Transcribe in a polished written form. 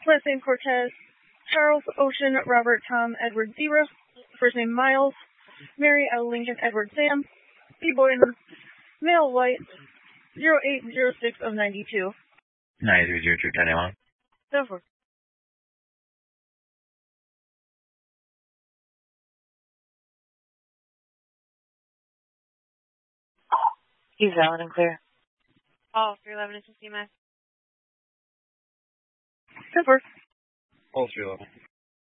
Last name Cortez, Charles Ocean Robert Tom Edward Zebra, first name Miles, Mary L. Lincoln Edward Sam, B. Boyden, male white, 0806 of 92. 9302 Go for it. He's valid and clear. All 311 is CMS. Go for it. All 311.